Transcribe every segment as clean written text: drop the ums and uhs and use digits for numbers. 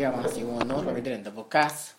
que más y honor para meter en el caso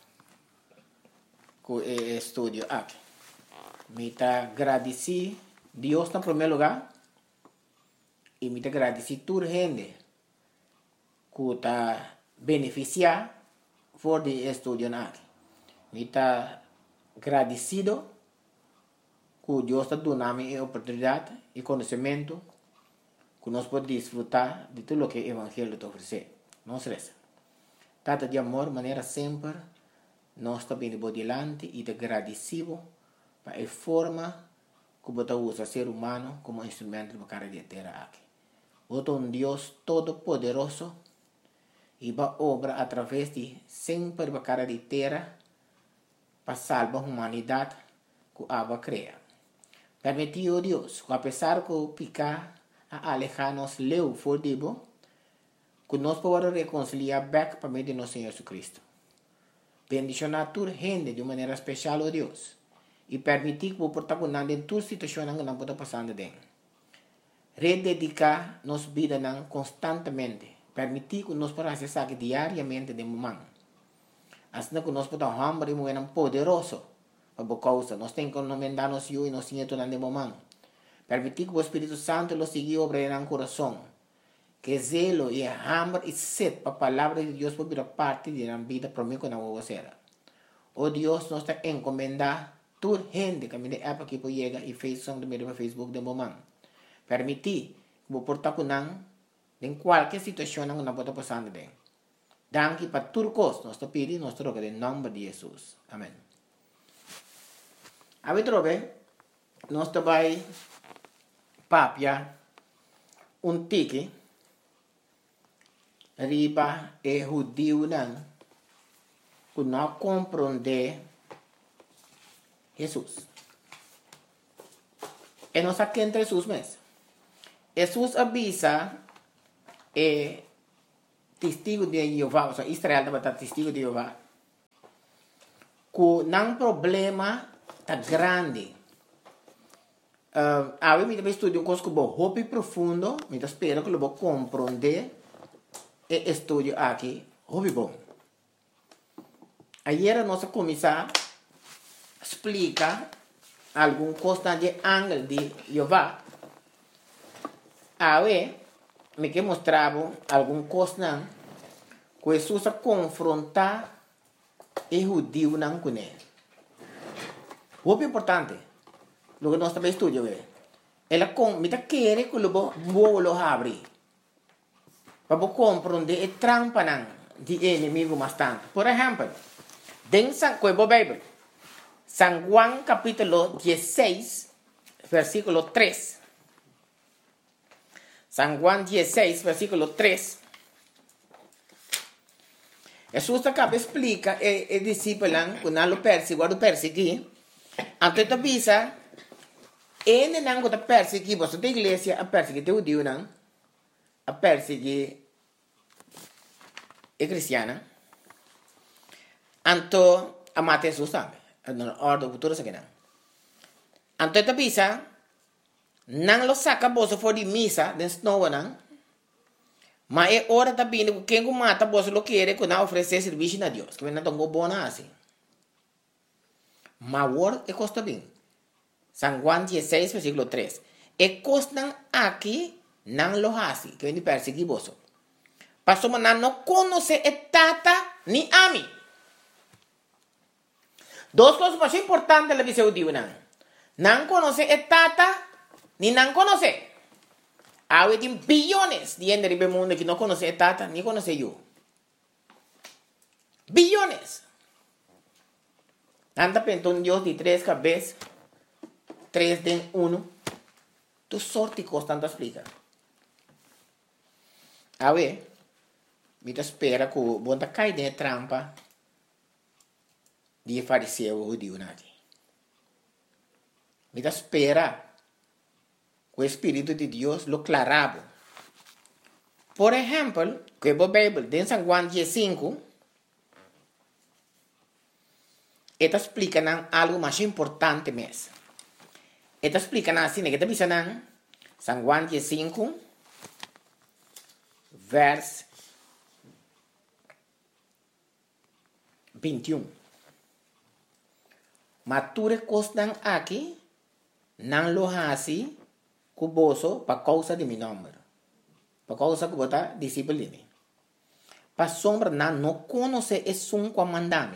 que estudio aquí. Me está agradecido Dios en primer lugar y me está agradecido toda gente que está beneficiado por el estudio aquí. Me está agradecido que Dios está dando la oportunidad y conocimiento que nos podemos disfrutar de todo lo que el Evangelio te ofrece. No se reza. Trata de amor, manera siempre, nos está viendo por delante y te agradecido para la forma que você usa ser humano como instrumento para cada tierra aquí. Você es un Dios todopoderoso y va a obrar a través de siempre para cada tierra para salvar la humanidad que Abba crea. Permitió Dios, que a pesar que picar a alejarnos leu fordibo, que nos podamos reconciliar back para medio de nuestro Señor Jesucristo. Bendición a toda gente de manera especial, oh Dios, y permitir que vos protagonizar en toda situación que nos pueda pasando de. Rededicar nos vida constantemente, permitir que nos podamos hacer diariamente de momento. Así que nos podamos hambre y muy poderoso para causa. Nos tenemos que encomendarnos yo y nos siento en el momento. Permitir que el Espíritu Santo lo siga obrando en el corazón. Que zelo y hambre y sed para la palabra de Dios por vida parte de la vida para mí con la vocera. Oh Dios, nos está encomendando toda gente que me de app aquí por llega y Facebook de momento. Permitir que vos portar con en cualquier situación que nos pueda pasar de. Danke para todo cosa, nos pide nuestro roga en nombre de Jesús. Amén. A ver, trobe, nos vai papia un tiki riba e judío que não compreende Jesus. E nós aqui entre Jesus mesmo. Jesus avisa testigo de Jeová, ou seja, Israel deve estar testigo de Jeová, que não problema tá grande. A mim me estudo um coisa que vou hobby profundo, me espero que eu vou compreender e estudo aqui, hobby bom. Ayer nós começamos a explicar alguma coisa de ángel de Jeová. A ver, me que mostrava alguma coisa que Jesus confrontar o judeu não com ele. Hobby importante. Lo que nós também estudamos ela me quer que lo abrir para compreender a trampa de inimigo bastante. Por exemplo, dentro da Bíblia, San Juan capítulo 16, versículo 3. San Juan 16, versículo 3. Jesús acaba explica el discípulo que no lo persigue, antes de avisa ele não está perseguindo você da igreja a perseguir o judeu não a perseguir a cristiana anto a matar Jesus também na ordem futura se que não anto esta pisa não lo saca você for de missa den snow não mas é hora também que quem mata você lo quer que não oferecer serviço a Deus que não tão bom assim mas agora é costa bem San Juan 16, versículo 3. E costan aquí nan lo hasi, que viene perseguir vos. Pasó maná no conoce tata ni a mí. Dos cosas más importantes de la visión de Dios. Nan conoce tata ni nan conoce. Hay billones de gente en el mundo que no conoce tata ni conoce yo. Billones. Anda pensando un Dios de 3 cabezas. 3 de 1, tu sorte constante explica. A ver, me espera que o bom cair dentro da trampa de fariseu ou judeu nadie. Me espera que o Espírito de Deus lo clarabo. Por exemplo, que a Bíblia, em San Juan 15, esta explica algo mais importante mesmo. Esta explica assim, que está pensando San Juan 15, verso 21. Mature costan aqui, não lo hasi, cuboso, para causa de mi nombre. Para causa que bota discípulo de mim. Para sombra, não conhece é um comandame.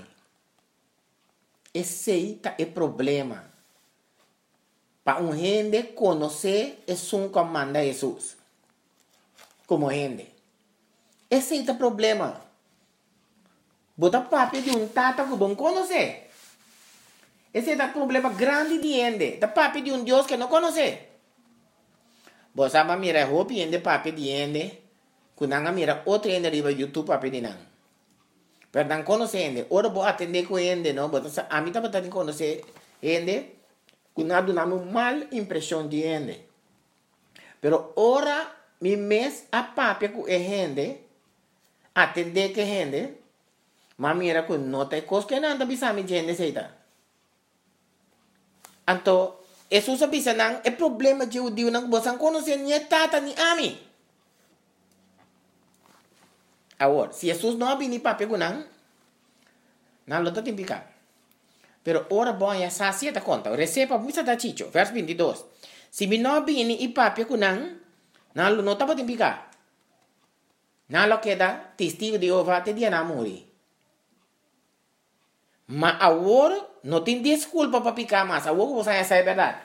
Esse é o problema. Para gente conhecer é um comanda Jesus. Como gente. Esse é o problema. Bota papo de tata que bom conhecer. Esse é o problema grande de gente. Da papo de Deus que não conhece. Você vai mirar roupa de papo de gente. Quando você mira outro gente riba YouTube papo de não. Pero não conhece gente. Ora vou atender com gente, não. A mim também tem que conhecer gente. Quando dá uma mal impressão de gente. Pero ora, mi mes a papo com gente. Atender com gente. Mas mira que não tem coisa que não bisa mi gente seita. Então, Jesus bisa nang é problema de judeu nang você não conhece nem tata nem ami. Agora, se Jesus não abrir papo com não lo tem picar. Pero ora bom ya sacia ta conta. Receba muita da chicho, verso 22. Se mi não abrir e papo com não lo não tá podendo picar. Não lo queda testigo de Jeová te dia na morrer. Mas agora não tem desculpa para picar mais. Agora você já sabe a verdade.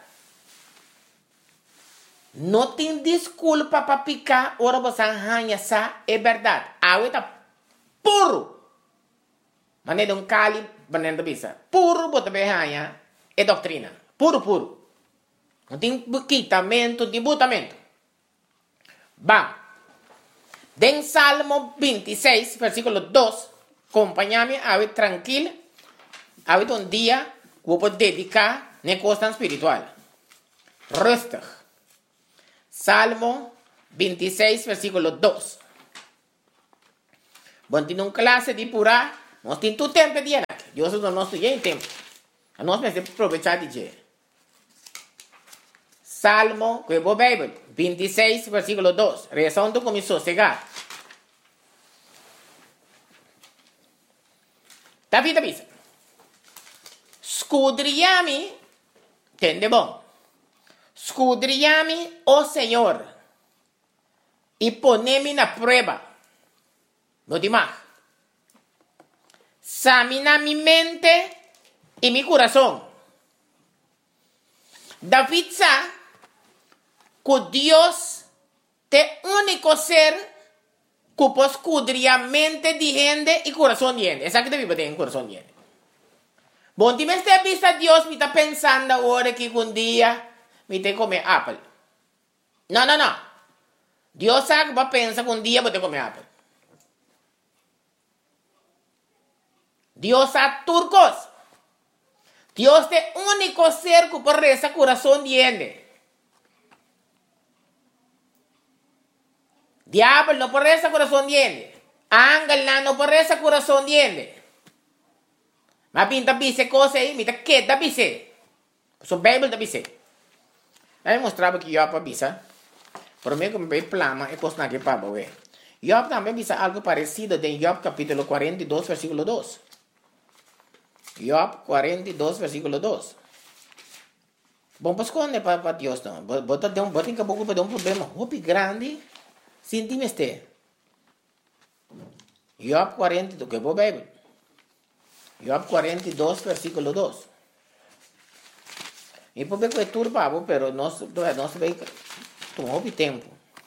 Não tem desculpa para picar. Agora você já sabe a verdade. Agora está puro. Mas não é um cali, mas não é bisa. Puro, você vai ganhar. É doutrina. Puro, puro. Não tem quitamento, não tem botamento. Vamos. Den Salmo 26, versículo 2. Acompanha-me, agora tranquilo. Ahorita un día voy a dedicar a cosa espiritual. Rustig. Salmo 26, versículo 2. Bueno, tiene una clase de pura. No tiene tu tiempo de yo soy no estoy en tiempo. No me hace aprovechar de Salmo, que es la Biblia, 26, versículo 2. Rezando con mi sosegado. David avisa. Scudriami, tende bom. Scudriami, oh Señor, y ponemi na prueba. No dimag. Examina mi mente y mi corazón. David sabe que Dios es el único ser que puede escudriar mente de gente y corazón de gente. Esa que David tiene corazón de gente. Bom, ti me está vista Dios, me está pensando ahora que un día me te comer apple. No. Dios sabe que va a pensar que un día voy a comer apple. Dios sabe turcos. Dios es el único ser que puede rezar corazón de gente. Diablo no puede rezar corazón de gente. Ángel no puede rezar corazón de gente. Mas pinta bise cosa aí, me tá quieta bise. So Bible da bise. Aí mostrava que Job bisa. Por mim como bem plama é coisa que para ver. Job também bisa algo parecido em Job capítulo 42 versículo 2. Job 42 versículo 2. Bom, pues quando para Deus não. Bota em caboclo para dar um problema muito grande. Senti-me este. Job 42, que é a Bíblia. Job 42, versículo 2. E por que é turbado, pero nós vai tomar tempo.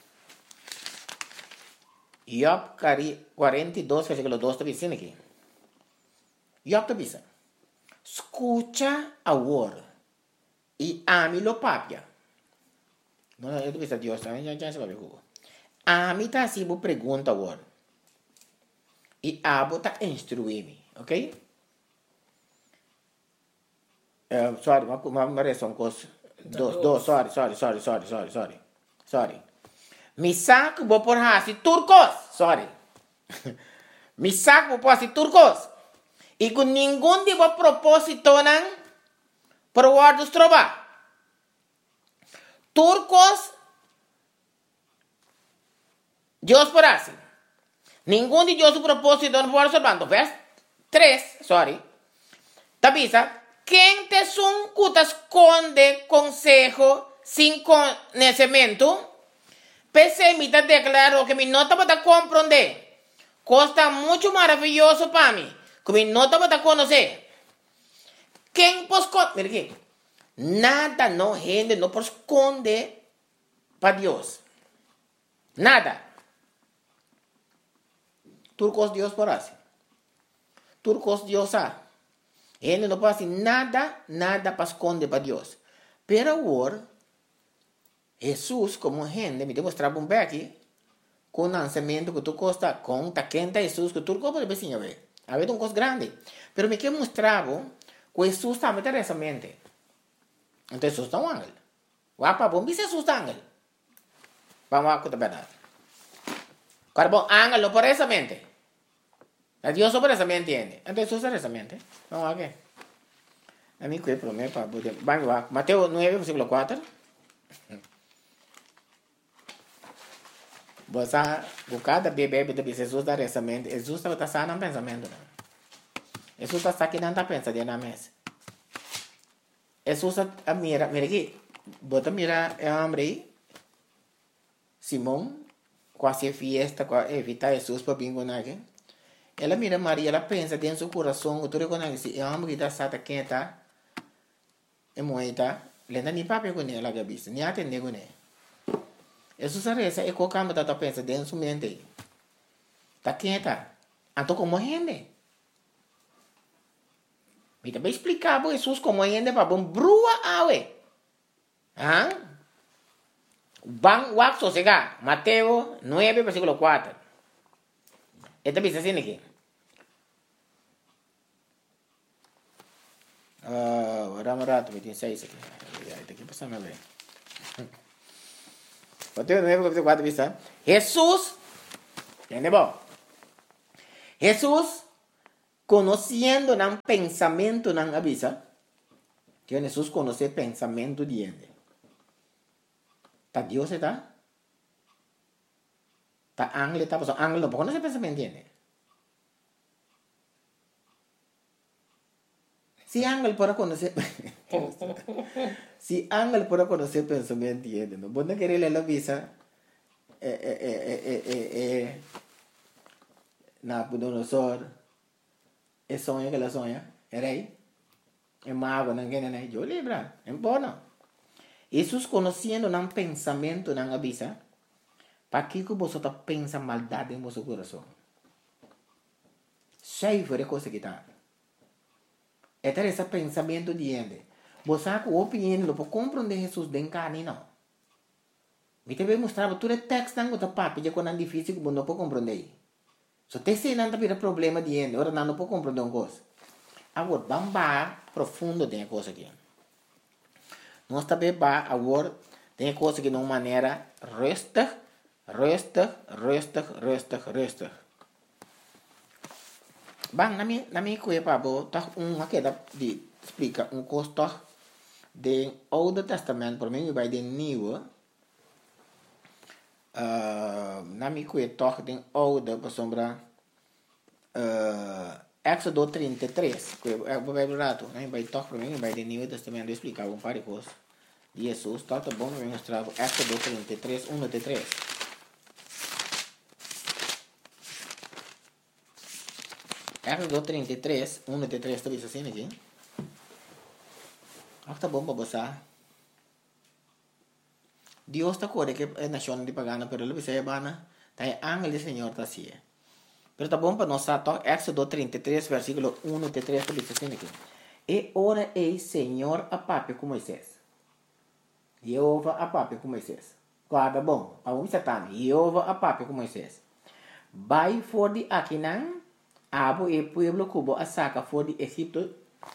Job 42, versículo 2 está dizendo aqui. Job está dizendo: escucha agora e ame-lo papia. Não, eu estou dizendo Deus, já se vai ver. Ame está assim, vou perguntar agora. E abo está instruir-me, ok? Sorry, uma reação coisa. Dos, sorry. Mi saco vou por assim turcos, sorry. Mi saco vou por assim turcos. E com nenhum de vos propósito não por guardos trova. Turcos, Deus por assim. Nenhum de Deus propósito não por observando, ves? 3, sorry. Tabisa, quem te son que esconde consejo sin conhecimento? Pensé, me declaró que mi nota para comprender. Costa muito maravilhoso para mim. Que mi nota para conocer. Quem pode esconder? Mira aqui. Nada não rende, não pode esconder para Deus. Nada. Tudo que Deus por assim. Tudo que Deus sabe. Ele não pode nada para esconder para Deus. Pero agora, Jesus, como gente, me demonstrava um aqui, com o lançamento que tu costa, com a quenta Jesus, que tu pode ver, a ver. A ver, um coisa grande. Pero me que mostrava que Jesus também tem essa mente. Então, Jesus é um ángel. Wapa, bom, Jesus é um ángel. Vamos a contar a verdade. Claro, bom, ángel não por essa mente. A Deus só por essa mente entiende. Então, Jesus é essa mente. Vamos a ver. A mim, que é promessa, vamos lá. Mateus 9, versículo 4. Você, cada bebê de Jesus dá essa mente. Jesus está só no pensamento. Jesus está aqui não está pensando na mesa. Jesus mira aqui. Bota mira é homem aí. Simão, quase fiesta, quase evita Jesus para vir com aqui. Ela mira Maria, ela pensa dentro do seu coração, tu reconhece, é homem que está aqui, tá? É moeda, lenda nem papel com ela, gabiça, nem atende com ela. Jesus reza, é qualquer coisa que pensa dentro do seu mente. Tá quieta. Então, como rende? Me também explicar para Jesus como rende para bom brua awe. Ah? Bang wak sosega. Mateo 9, versículo 4. Esta bisa assim aqui. Rato, 26 aqui. Esta aqui passa a ver. Mateo 9, versículo 4, bisa. Jesus, entende bom? Jesus, conhecendo o pensamento não avisa. Que Jesus conhece o pensamento de ele. Tá Deus está? Tá ángel está? Porque ángel não conhece o pensamento de ele. Se ángel pode conhecer... Se ángel pode conhecer o pensamento de ele, não pode querer ele avisa... Nabucodonosor, é sonho que ela sonha, é rei, é mago, não quer nem eu lembra, é bom não. Jesus conhecendo um pensamento não avisa, para que você está pensando maldade em seu coração. Cheio de coisa que está. É ter esse pensamento de ele. Você com opinião não pode compreender Jesus de carne não. Me também mostrava tudo o texto não está papo, já quando é difícil que você não pode compreender. So, te não tem problema de ele, ora não pode compreender uma coisa. Agora, vamos profundo tem a coisa aqui. Nós também agora tem a coisa que de uma maneira resta. Bang, na minha coisa, pabo, tá aqui de explica coisa do Oude Testamento, para mim vai de Nieuwe. Na minha coisa, toch de Oude, para sombra Éxodo 33, que é o Bíblia rato, né? Vai toch para mim vai de Nieuwe Testamento explicar um par de coisas de Jesus, tá bom, eu mostrar Éxodo 33, 1 até 3. Éxodo 33, 1 até 3, está visto assim aqui? Tá bom para você. Deus está corre que é nação de pagana, pero ele vai bana, tá ángel do Senhor tá assim. Pero tá bom para nós tá Éxodo 33, versículo 1 até 3, está visto assim aqui. E ora ei Senhor a papi com Moisés. Jeová a papi com Moisés. Guarda bom, para um satã, Jeová a papi com Moisés. Vai for de Aquinan, abo e pueblo cubo a saca for de Egipto,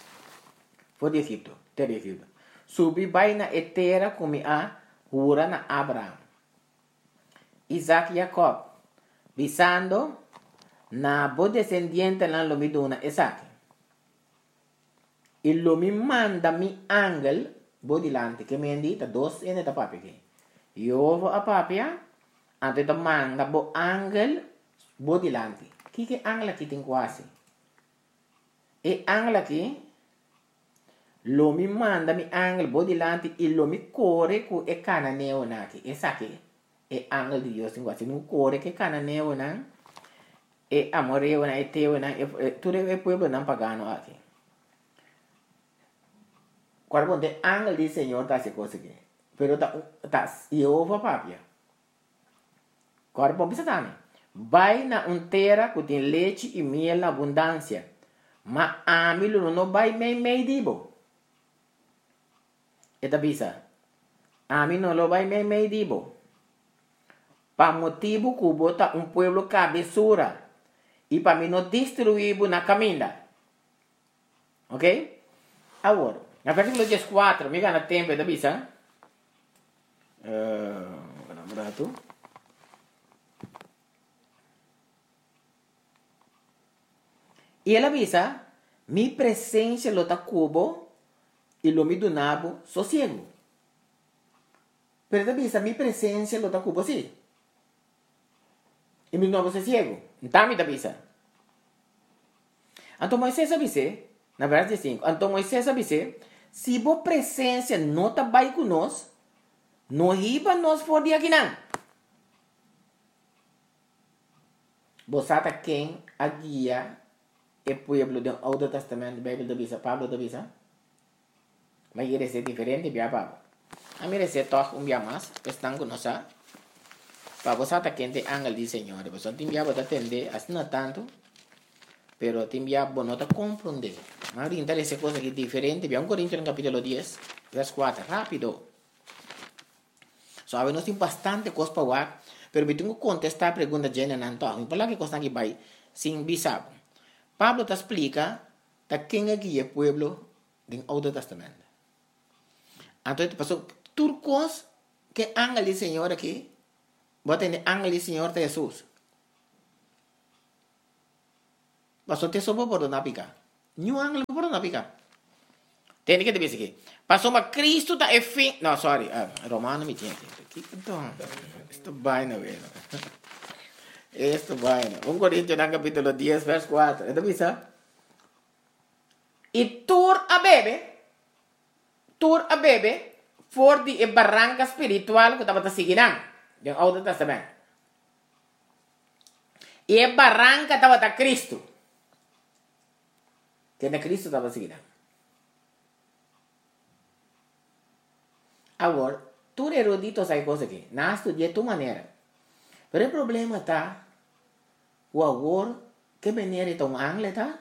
terra Egipto. Subi vai na etera como a Hura na Abraham, Isaac e Jacob, visando na bo descendiente na lomiduna Isaac. E lo mi manda mi angel bo dilante, que me indita dos ene da papi que. Io a papia, ante da manda bo angel bo dilante. Que angel aqui tem quase? E angel aqui, lo mi manda mi angel bodilante e lo mi corre cu e cananeo naki. Essa aqui é angel de Deus, assim, não corre que cananeo na e amoreo na e teu na tudo é pueblo não pagano aqui. Quando de angel de Senhor tá se coisa aqui. Pero tá Jehová papia. Agora bom bisa também. Vai na terra que tem leite e mel na abundância. Mas a mim não vai meio dibo. Eta bisa. A mim não vai meio dibo. Para motivo que bota pueblo cabeçura. E para mim não destruir na caminha. Ok? Agora, na versículo 14, me gana tempo, eta bisa. Berapa? E ela avisa, mi presença lo tá cubo e lo mi donabo sossego. Pero ela avisa, mi presença lo tá cubo sim. E mi donabo sossego. Então me avisa. Então Moisés avisa, na verdade 5, então Moisés avisa, se bo presença não tá bem conosco, não riba nós for de aqui não. Você tá quem a guia e pueblo do Old Testamento, Bible da bisa, Pablo da bisa. Mas ele é diferente, bia Pablo. A mim é toch bia mais, estão conosco. Para você tá quente angel de Senhor, você tem bia para atender, assim não tanto, pero tem bia para não compreender. Mas ainda essa coisa que é diferente, bia 1 Coríntios no capítulo 10, verso 4, rápido. Sabe, nós temos bastante coisa para falar, pero eu tenho que contestar a pergunta de Jenna Nanto. Por lá que costa aqui vai, sem bisabo. Pablo te explica que quem aqui é o pueblo do Old Testamento. Então, passou turcos que angel do Senhor aqui, bota em angel do Senhor de Jesus. Passou te sopa por não picar. Nenhum angel por não picar. Tem que te dizer aqui. Passou mas Cristo tá é fim. Não, sorry. Romano me tinha aqui. Então, isto vai na vez. Esto vaina. 1 Coríntios no capítulo 10, verso 4. ¿Esto bisa? Y tur a bebe, for di barranca espiritual que estaba siguiendo en el Nuevo Testamento. Y el barranca estaba a Cristo. Que en Cristo estaba siguiendo. Agora, tu erudito sai coisa aqui. Não estudia de tu maneira. Pero o problema está, o agora, que maneira é um angle, tá?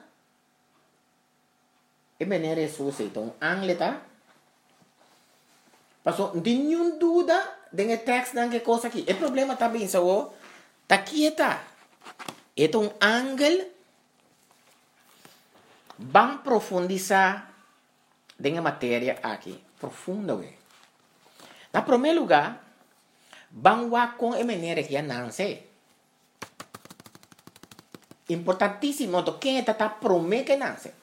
Que maneira é suja, então angle, tá? Passou, não tem nenhuma dúvida de texto de que coisa aqui. O problema está bem, só, tá aqui, tá? É um angle, vamos profundizar na matéria aqui, profunda, ué. Na primeiro lugar, vamos com a maneira que nasce. Importantíssimo, quem está prometendo que nasce.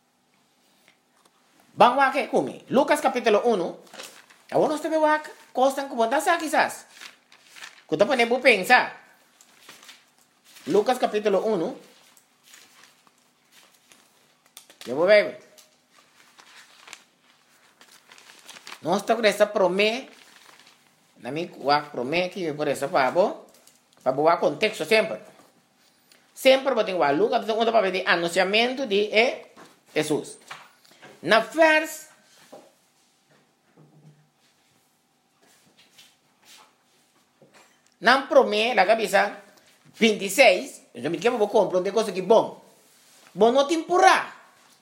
Vamos aqui comigo. Lucas capítulo 1. Agora nós temos aqui, coisas que podem ser quizás. Que você pode pensar. Lucas capítulo 1. Eu vou ver. Nós temos essa promessa. Na minha promessa que por essa para boa contexto sempre. Sempre vou ter que Lucas para ver o anunciamento de Jesus. Na vers na promessa da cabeça 26, eu me quero vou compreender coisa que bom. Bom não te empurrar.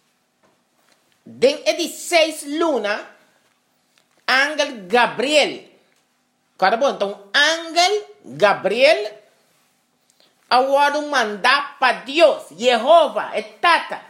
Den 16 luna, Ángel Gabriel. Cada bom, então, Ángel Gabriel, agora mandar para Deus, Jeová, é tata.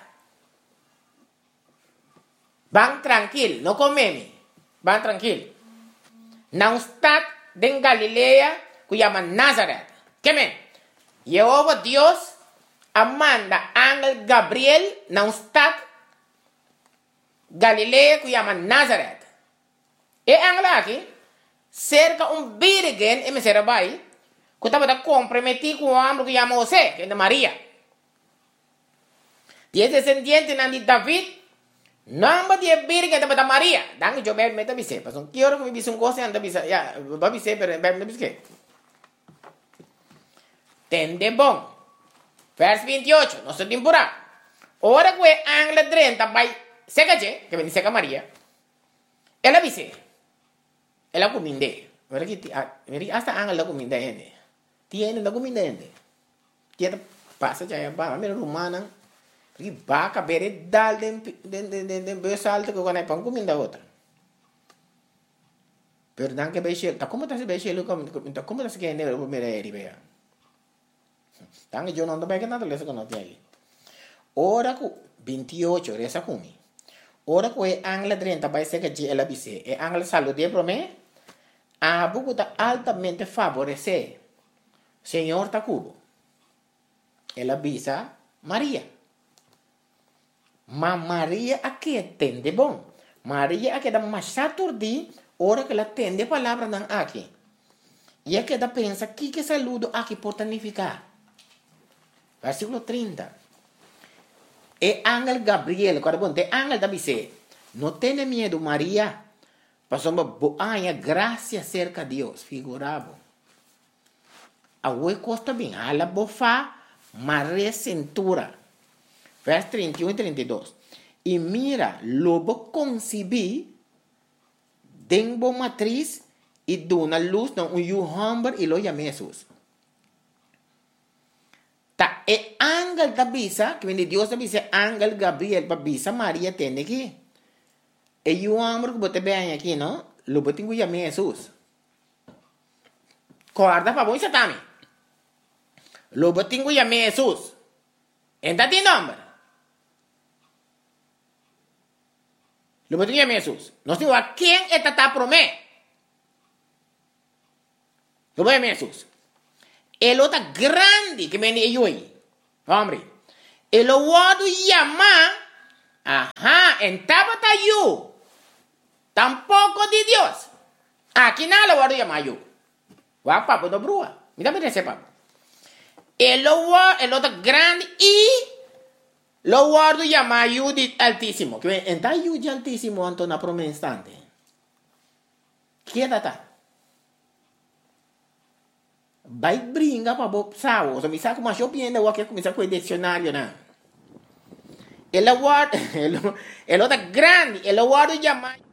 Vão tranquilo, não comeme. Vão tranquilo. Não está em Galileia, que chama Nazaré. Que men? Jeová Deus, manda Ángel Gabriel, não está Galileia, que chama Nazaré. E Ángel aqui, cerca virgem e me será vai que estava comprometido com o homem que chama José, que é de Maria. Tiene descendiente de David. Namba dia birga da Maria. Danke jo ber meta bise. Pas un quiero que me bise un goce anda bisa. Ya, va bise pero ber me bise. Tende bom. Vers 28, no se timpura. Ora que angle 30 vai seca je, que veni seca Maria. Ela bise. Ela cominde. Ora que veri hasta angle la cominde ende. Tiene la cominde ende. Tiene passa já ba, mera romana. Porque vaca bere dal den besalto que quando é pão comida outra. Pero dan que beixe, tá como tá se beixe como tá se que ne mera eri bea. Dan que eu não tô bem que nada lesa que não tem aí. Ora ku 28 resa kumi. Ora ku e angle 30 vai ser que ela bise. E angle salude pro me. A buku tá altamente favorecer. Senhor tá cubo. Ela bisa Maria. Mas Maria aqui entende bom. Maria aqui dá mais saturdi, hora que ela entende a palavra não aqui. E aqui dá pensa que saludo aqui pode significar. Versículo 30. E ángel Gabriel, quando bom, te ángel da bise, não tenha medo Maria, passou boa graça cerca de Deus, figurado. A oi costa bem, ala bofa, Maria cintura. Vers 31 y 32. Y mira, lobo concebí, denbo matriz, y dona luz, no un yuhamber, y lo llamé Jesús. Ta e ángel da bisa, que viene Dios da bisa, ángel Gabriel, pa bisa María tiene aquí. E yuhamber, que bote vean aquí, ¿no? Lo bote que llamé Jesús. Guarda pa voy satami. Lo bote que llamé Jesús. Entra ti nombre. Lo que dice Jesús. No digo a quién está promé. Lo que dice Jesús. El otro grande que me dio ahí. Hombre. El otro llama. Ajá. En tabata yo. Tampoco de Dios. Aquí nada lo voy a llamar yo. Va papo do brua. Mira me dice papo. El otro grande y lo guardo llama Judith Altísimo. Que entra Judith Altísimo ante una promesa instante. ¿Qué data? Vai brinca para bob sao. So mi sa como yo piende o que comienza con el diccionario na. El otro grande, el guardo llama